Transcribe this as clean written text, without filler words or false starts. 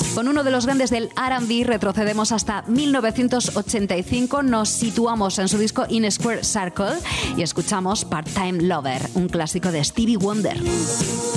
Con uno de los grandes del R&B retrocedemos hasta 1985, nos situamos en su disco In Square Circle y escuchamos Part-Time Lover, un clásico de Stevie Wonder.